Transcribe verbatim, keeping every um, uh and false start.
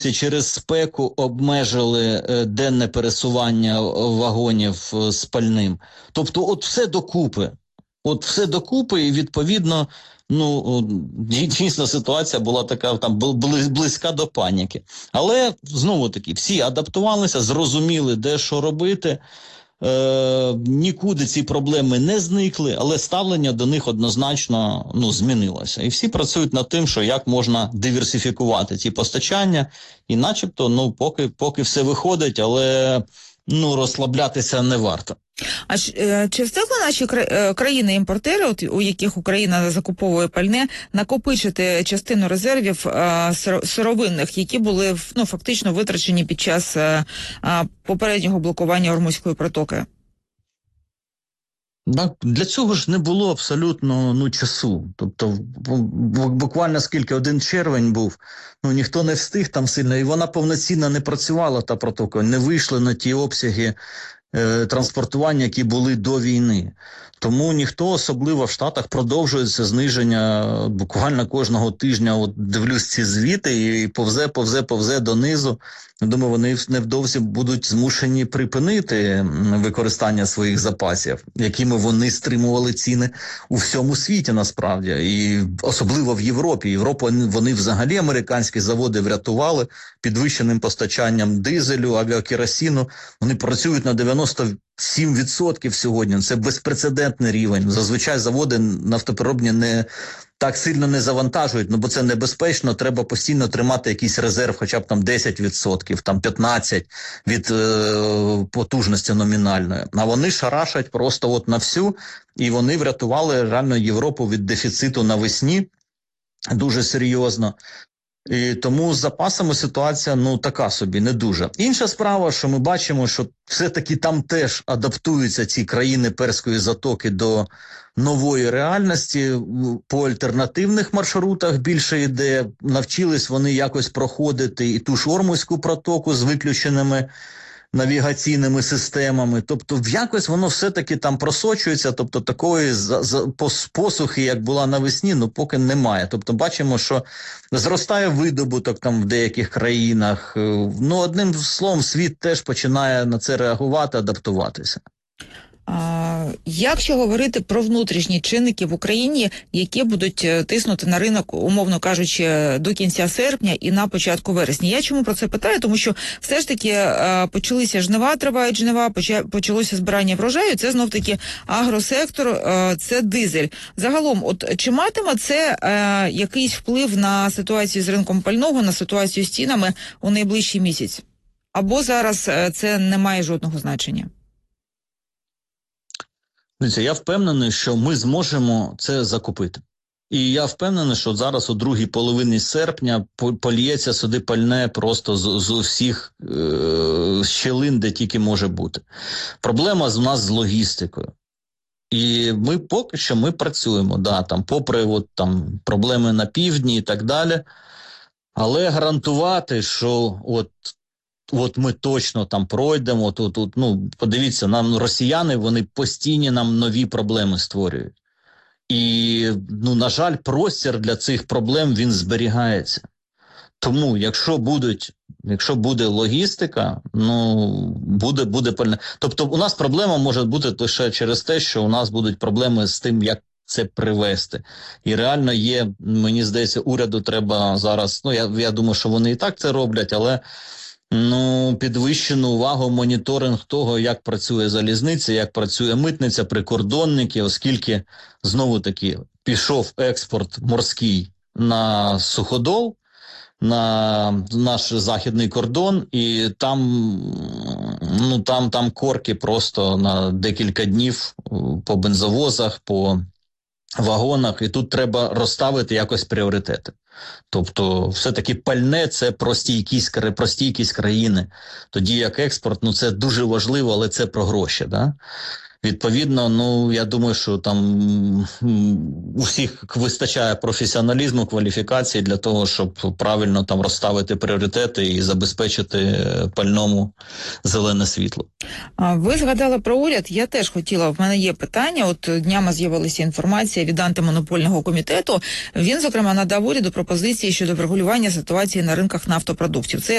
через спеку обмежили денне пересування вагонів з пальним. Тобто от все докупи. От все докупи і відповідно, ну, дійсно ситуація була така там близька до паніки. Але знову таки всі адаптувалися, зрозуміли, де що робити. Е, нікуди ці проблеми не зникли, але ставлення до них однозначно ну, змінилося. І всі працюють над тим, що як можна диверсифікувати ці постачання, і начебто, ну, поки, поки все виходить, але ну, розслаблятися не варто. А чи встигли наші країни-імпортери, от у яких Україна закуповує пальне, накопичити частину резервів а, сировинних, які були ну, фактично витрачені під час а, попереднього блокування Ормузької протоки? Для цього ж не було абсолютно ну, часу. Тобто буквально скільки, один червень був, ну ніхто не встиг там сильно, і вона повноцінно не працювала, та протока, не вийшли на ті обсяги е, транспортування, які були до війни. Тому ніхто, особливо в Штатах, продовжується зниження буквально кожного тижня. От дивлюсь ці звіти і повзе, повзе, повзе донизу. Думаю, вони невдовзі будуть змушені припинити використання своїх запасів, якими вони стримували ціни у всьому світі насправді. І особливо в Європі. Європу вони взагалі американські заводи врятували підвищеним постачанням дизелю, авіакеросину. Вони працюють на дев'яносто сім відсотків сьогодні. Це безпрецедентний рівень. Зазвичай заводи нафтопереробні не так сильно не завантажують, ну бо це небезпечно, треба постійно тримати якийсь резерв, хоча б там десять відсотків, там п'ятнадцять відсотків від е, потужності номінальної. А вони шарашать просто от на всю, і вони врятували реально Європу від дефіциту навесні дуже серйозно. І тому з запасами ситуація, ну, така собі, не дуже. Інша справа, що ми бачимо, що все-таки там теж адаптуються ці країни Перської затоки до нової реальності, по альтернативних маршрутах більше йде, навчились вони якось проходити і ту ж Ормузьку протоку з виключеними навігаційними системами, тобто якось воно все-таки там просочується, тобто такої посухи, як була навесні, ну поки немає. Тобто бачимо, що зростає видобуток там в деяких країнах, ну одним словом світ теж починає на це реагувати, адаптуватися. А, якщо говорити про внутрішні чинники в Україні, які будуть тиснути на ринок, умовно кажучи, до кінця серпня і на початку вересня? Я чому про це питаю? Тому що все ж таки а, почалися жнива, тривають жнива, почалося збирання врожаю, це знов-таки агросектор, а, це дизель. Загалом, от чи матиме це а, якийсь вплив на ситуацію з ринком пального, на ситуацію з цінами у найближчий місяць? Або зараз а, це не має жодного значення? Я впевнений, що ми зможемо це закупити. І я впевнений, що зараз у другій половині серпня поліється сюди пальне просто з, з усіх е- щілин, де тільки може бути. Проблема з у нас з логістикою. І ми поки що ми працюємо, да, там, попри от, там, проблеми на півдні і так далі. Але гарантувати, що от От ми точно там пройдемо, тут, тут, ну, подивіться, нам росіяни, вони постійно нам нові проблеми створюють. І, ну, на жаль, простір для цих проблем, він зберігається. Тому, якщо будуть, якщо буде логістика, ну, буде, буде пальне. Тобто, у нас проблема може бути лише через те, що у нас будуть проблеми з тим, як це привести. І реально є, мені здається, уряду треба зараз, ну, я, я думаю, що вони і так це роблять, але ну, підвищену увагу, моніторинг того, як працює залізниця, як працює митниця, прикордонники, оскільки, знову-таки, пішов експорт морський на суходол, на наш західний кордон, і там, ну, там, там корки просто на декілька днів по бензовозах, по вагонах, і тут треба розставити якось пріоритети. Тобто, все-таки пальне – це про стійкість, про стійкість країни. Тоді як експорт, ну це дуже важливо, але це про гроші, да? Відповідно, ну я думаю, що там м, у всіх вистачає професіоналізму, кваліфікації для того, щоб правильно там розставити пріоритети і забезпечити е, пальному зелене світло. А ви згадали про уряд. Я теж хотіла. В мене є питання. От днями з'явилася інформація від антимонопольного комітету. Він, зокрема, надав уряду пропозиції щодо врегулювання ситуації на ринках нафтопродуктів. Це